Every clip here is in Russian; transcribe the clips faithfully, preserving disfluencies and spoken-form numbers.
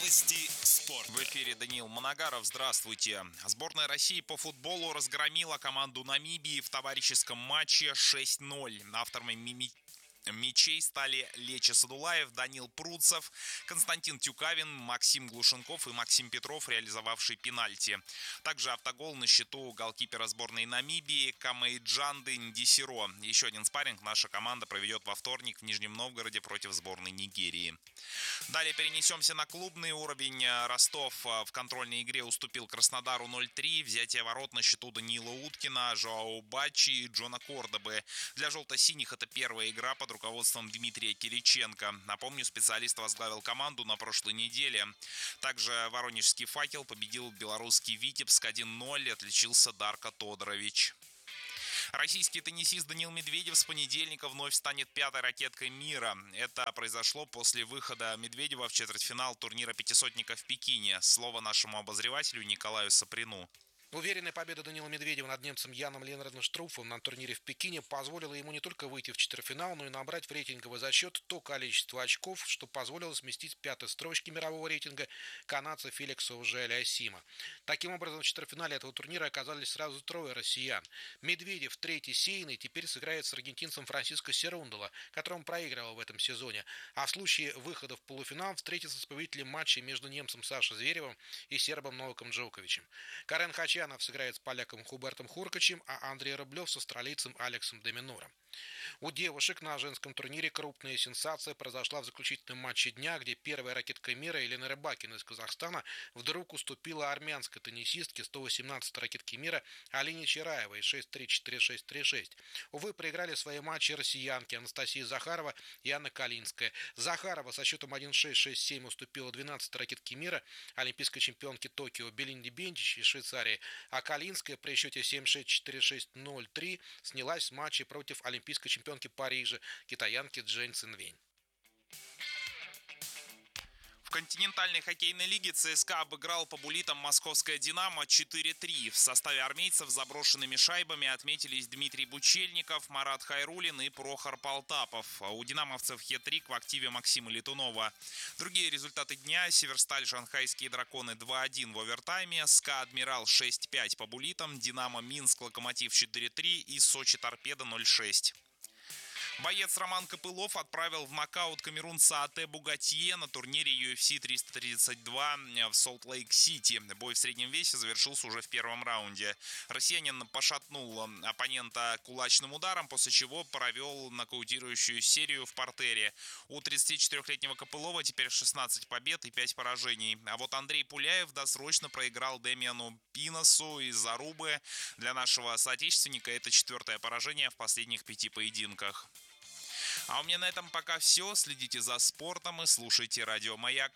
Новости спорта. В эфире Даниил Моногаров. Здравствуйте. Сборная России по футболу разгромила команду Намибии в товарищеском матче шесть ноль. Авторами мими... мячей стали Лечо Садулаев, Данил Пруцев, Константин Тюкавин, Максим Глушенков и Максим Петров, реализовавший пенальти. Также автогол на счету голкипера сборной Намибии Камейджанды Ндисиро. Еще один спарринг наша команда проведет во вторник в Нижнем Новгороде против сборной Нигерии. Далее перенесемся на клубный уровень. Ростов в контрольной игре уступил Краснодару ноль три. Взятие ворот на счету Даниила Уткина, Жоао Бачи и Джона Кордобы. Для желто-синих это первая игра под руководством Дмитрия Кириченко. Напомню, специалист возглавил команду на прошлой неделе. Также воронежский «Факел» победил белорусский «Витебск» один ноль. Отличился Дарко Тодорович. Российский теннисист Даниил Медведев с понедельника вновь станет пятой ракеткой мира. Это произошло после выхода Медведева в четвертьфинал турнира пятисотника в Пекине. Слово нашему обозревателю Николаю Саприну. Уверенная победа Даниила Медведева над немцем Яном Ленардом Штруфом на турнире в Пекине позволила ему не только выйти в четвертьфинал, но и набрать в рейтинговый зачет то количество очков, что позволило сместить с пятой строчки мирового рейтинга канадца Феликса Ужель-Асима. Таким образом, в четвертьфинале этого турнира оказались сразу трое россиян. Медведев, третий сейный, теперь сыграет с аргентинцем Франсиско Серундоло, которому проигрывал в этом сезоне, а в случае выхода в полуфинал встретится с победителем матча между немцем Сашей Зверевым и сербом Новаком Джоковичем. Карен Хачанов сыграет с поляком Хубертом Хуркачем, а Андрей Рублев с австралийцем Алексом де Минором. У девушек на женском турнире крупная сенсация произошла в заключительном матче дня, где первая ракетка мира Елена Рыбакина из Казахстана вдруг уступила армянской теннисистке сто восемнадцатой ракетки мира Алине Чараевой шесть три четыре шесть три шесть. Увы, проиграли свои матчи россиянки Анастасия Захарова и Анна Калинская. Захарова со счетом один шесть шесть семь уступила двенадцатой ракетке мира олимпийской чемпионке Токио Белинде Бендич из Швейцарии, а Калинская при счете семь шесть четыре шесть ноль три снялась с матча против олимпийской чемпионки Парижа, китаянки Джень Цинвень. В континентальной хоккейной лиге ЦСКА обыграл по буллитам московское «Динамо» четыре три. В составе армейцев заброшенными шайбами отметились Дмитрий Бучельников, Марат Хайрулин и Прохор Полтапов. У динамовцев хет-трик в активе Максима Летунова. Другие результаты дня: Северсталь Шанхайские драконы два один в овертайме, СКА Адмирал шесть пять по буллитам, Динамо Минск Локомотив четыре три и Сочи Торпедо ноль шесть. Боец Роман Копылов отправил в нокаут камерунца Ате Бугатье на турнире ю эф си триста тридцать два в Солт-Лейк-Сити. Бой в среднем весе завершился уже в первом раунде. Россиянин пошатнул оппонента кулачным ударом, после чего провел нокаутирующую серию в партере. У тридцатичетырёхлетнего Копылова теперь шестнадцать побед и пять поражений. А вот Андрей Пуляев досрочно проиграл Демиану Пиносу из Арубы. Для нашего соотечественника это четвертое поражение в последних пяти поединках. А у меня на этом пока все. Следите за спортом и слушайте Радио Маяк.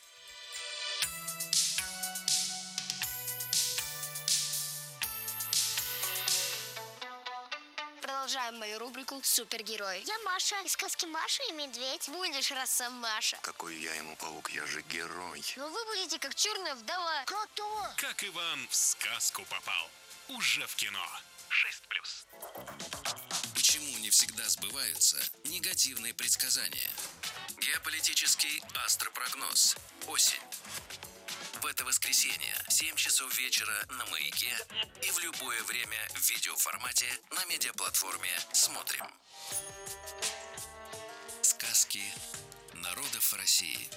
Продолжаем мою рубрику «Супергерой». Я Маша из сказки «Маша и медведь». Будешь Росомаша. Какой я ему паук, я же герой. Но вы будете как черная вдова. Кто? Как Иван в сказку попал. Уже в кино. шесть плюс. Почему не всегда сбываются негативные предсказания? Геополитический астропрогноз. Осень. В это воскресенье, семь часов вечера на Маяке и в любое время в видеоформате на медиаплатформе «Смотрим». Сказки народов России.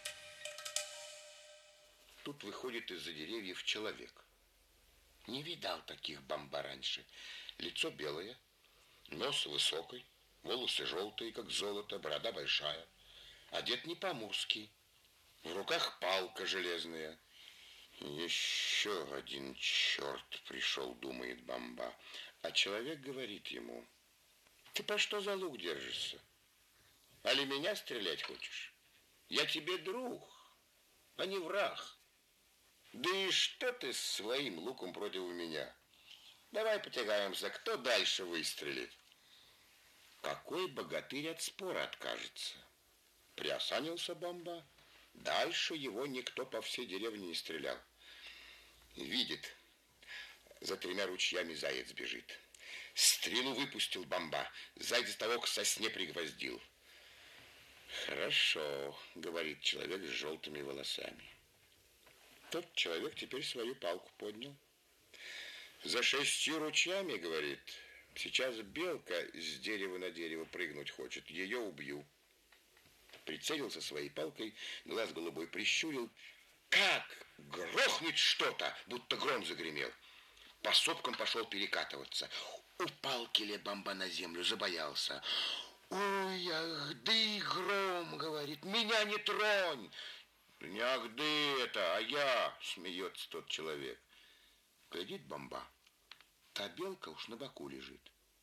Тут выходит из-за деревьев человек. Не видал таких бомба раньше. Лицо белое, нос высокий, волосы желтые, как золото, борода большая. Одет не по-мужски. В руках палка железная. Еще один черт пришел, думает бомба. А человек говорит ему: ты по что за лук держишься? Али меня стрелять хочешь? Я тебе друг, а не враг. Да и что ты с своим луком против меня? Давай потягаемся, кто дальше выстрелит. Какой богатырь от спора откажется? Приосанился бомба. Дальше его никто по всей деревне не стрелял. Видит, за тремя ручьями заяц бежит. Стрелу выпустил бомба, заяц того к сосне пригвоздил. Хорошо, говорит человек с желтыми волосами. Тот человек теперь свою палку поднял. За шестью ручьями, говорит, сейчас белка с дерева на дерево прыгнуть хочет, ее убью. Прицелился своей палкой, глаз голубой прищурил. Как грохнет что-то, будто гром загремел. По сопкам пошел перекатываться. Упал Келе-Бамба на землю, забоялся. Ой, ахды, гром, говорит, меня не тронь. Не ахды это, а я, смеется тот человек. Глядит Бамба, та белка уж на боку лежит.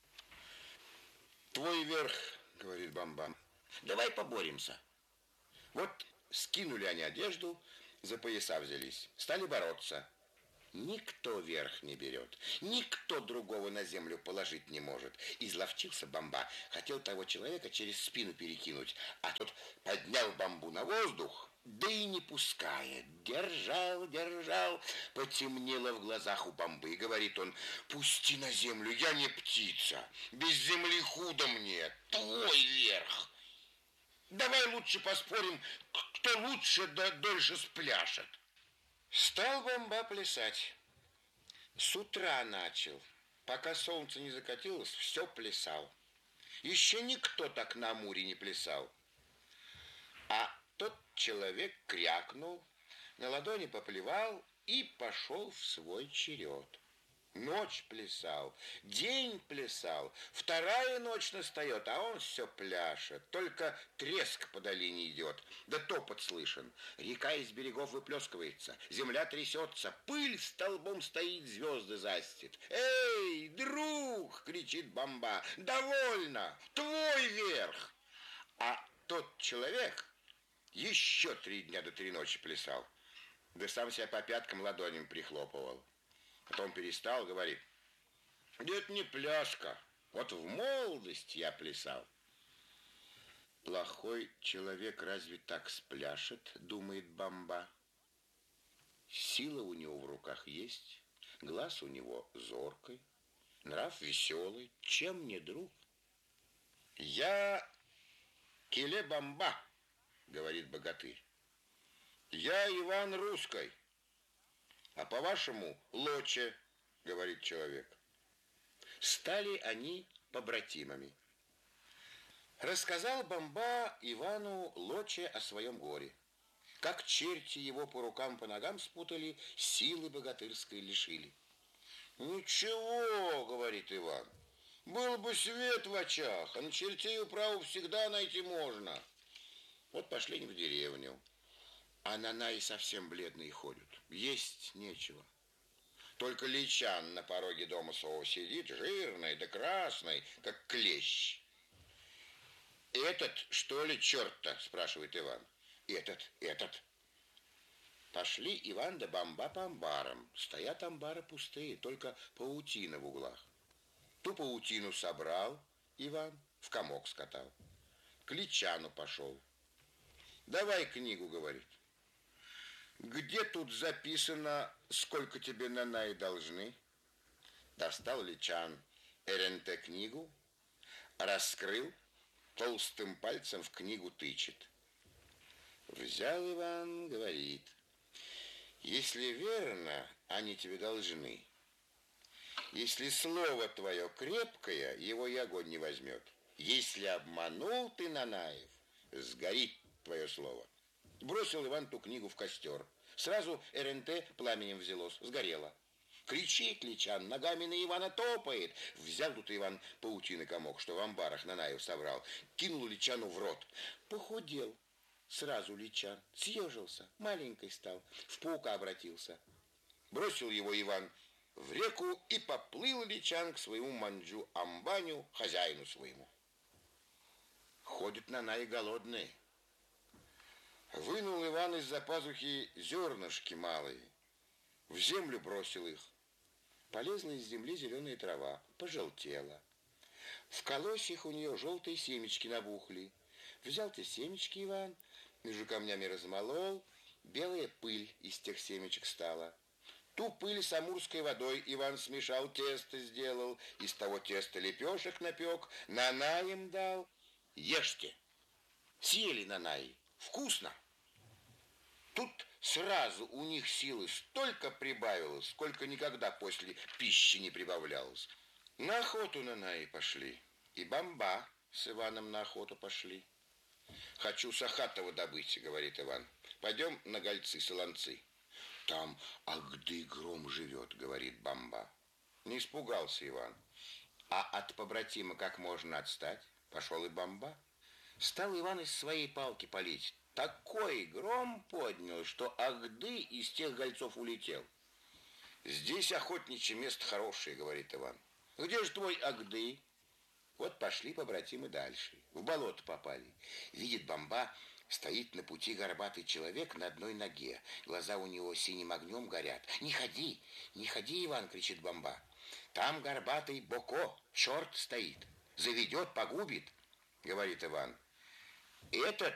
Твой верх, говорит Бамба, давай поборемся. Вот скинули они одежду, за пояса взялись, стали бороться. Никто верх не берет, никто другого на землю положить не может. Изловчился Бамба, хотел того человека через спину перекинуть, а тот поднял Бамбу на воздух, да и не пускает. Держал, держал, потемнело в глазах у Бамбы. Говорит он, пусти на землю, я не птица, без земли худо мне, твой верх. Давай лучше поспорим, кто лучше да дольше спляшет. Стал Бамба плясать. С утра начал. Пока солнце не закатилось, все плясал. Еще никто так на Амуре не плясал. А тот человек крякнул, на ладони поплевал и пошел в свой черед. Ночь плясал, день плясал, вторая ночь настает, а он все пляшет. Только треск по долине идет, да топот слышен. Река из берегов выплескивается, земля трясется, пыль столбом стоит, звезды застит. Эй, друг, кричит Бамба, довольно, твой верх. А тот человек еще три дня до три ночи плясал, да сам себя по пяткам ладонями прихлопывал. Потом перестал, говорит, да это не пляска, вот в молодости я плясал. Плохой человек разве так спляшет, думает Бамба. Сила у него в руках есть, глаз у него зоркий, нрав веселый, чем не друг? Я Келе-Бамба, говорит богатырь. Я Иван Русский. А по-вашему, Лоче, говорит человек. Стали они побратимами. Рассказал Бамба Ивану Лоче о своем горе. Как черти его по рукам, по ногам спутали, силы богатырской лишили. Ничего, говорит Иван, был бы свет в очах, а на чертей управу всегда найти можно. Вот пошли они в деревню. А нанаи совсем бледные ходят. Есть нечего. Только Личан на пороге дома своего сидит, жирный да красный, как клещ. «Этот, что ли, черт-то?» спрашивает Иван. «Этот, этот». Пошли Иван да Бамба по амбарам. Стоят амбары пустые, только паутина в углах. Ту паутину собрал Иван, в комок скатал. К Личану пошел. «Давай книгу», говорит. «Где тут записано, сколько тебе нанаи должны?» Достал Личан РНТ книгу, раскрыл, толстым пальцем в книгу тычет. Взял Иван, говорит, если верно, они тебе должны. Если слово твое крепкое, его и огонь не возьмет. Если обманул ты нанаев, сгорит твое слово. Бросил Иван ту книгу в костер. Сразу РНТ пламенем взялось, сгорело. Кричит Личан, ногами на Ивана топает. Взял тут Иван паутины комок, что в амбарах нанаев собрал. Кинул Личану в рот. Похудел. Сразу Личан съежился, маленький стал, в паука обратился. Бросил его Иван в реку и поплыл Личан к своему манджу Амбаню, хозяину своему. Ходят нанаи голодные. Вынул Иван из-за пазухи зернышки малые, в землю бросил их. Полезла из земли зеленая трава, пожелтела. В колосьях у нее желтые семечки набухли. Взял ты семечки, Иван, между камнями размолол, белая пыль из тех семечек стала. Ту пыль с амурской водой Иван смешал, тесто сделал, из того теста лепешек напек, нанаем дал. Ешьте. Съели Нанаи. Вкусно. Тут сразу у них силы столько прибавилось, сколько никогда после пищи не прибавлялось. На охоту Нанаи пошли. И Бамба с Иваном на охоту пошли. «Хочу Сахатова добыть», — говорит Иван. «Пойдем на Гольцы-Солонцы». «Там Агды Гром живет», — говорит Бамба. Не испугался Иван. А от побратима как можно отстать? Пошел и Бамба. Стал Иван из своей палки палить. Такой гром поднял, что Агды из тех гольцов улетел. «Здесь охотничье место хорошее», — говорит Иван. «Где же твой Агды?» Вот пошли побратимы дальше. В болото попали. Видит Бамба, стоит на пути горбатый человек на одной ноге. Глаза у него синим огнем горят. «Не ходи, не ходи, Иван!» — кричит Бамба. «Там горбатый Боко, черт стоит. Заведет, погубит», — говорит Иван. «Это